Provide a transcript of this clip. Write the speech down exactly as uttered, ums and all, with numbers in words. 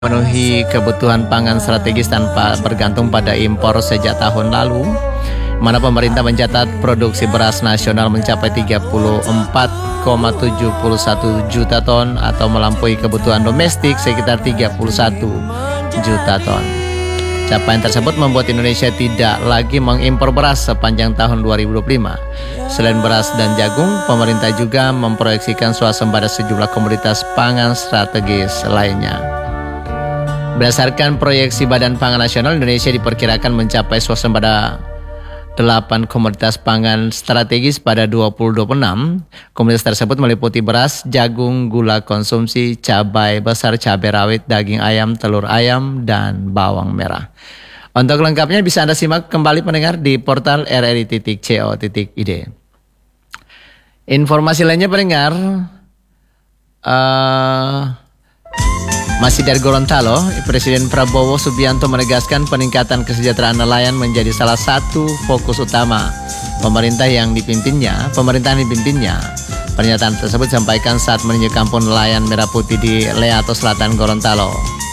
memenuhi kebutuhan pangan strategis tanpa bergantung pada impor sejak tahun lalu, mana pemerintah mencatat produksi beras nasional mencapai tiga puluh empat koma tujuh satu juta ton atau melampaui kebutuhan domestik sekitar tiga puluh satu juta ton. Capaian tersebut membuat Indonesia tidak lagi mengimpor beras sepanjang tahun dua ribu dua puluh lima. Selain beras dan jagung, pemerintah juga memproyeksikan swasembada sejumlah komoditas pangan strategis lainnya. Berdasarkan proyeksi Badan Pangan Nasional, Indonesia diperkirakan mencapai swasembada delapan komoditas pangan strategis pada dua ribu dua puluh enam. Komoditas tersebut meliputi beras, jagung, gula konsumsi, cabai besar, cabai rawit, daging ayam, telur ayam, dan bawang merah. Untuk lengkapnya bisa Anda simak kembali pendengar di portal r r i titik co titik i d. Informasi lainnya pendengar, uh, masih dari Gorontalo, Presiden Prabowo Subianto menegaskan peningkatan kesejahteraan nelayan menjadi salah satu fokus utama pemerintah yang dipimpinnya, pemerintahan yang dipimpinnya. Pernyataan tersebut disampaikan saat meninjau kampung nelayan Merah Putih di Leato Selatan, Gorontalo.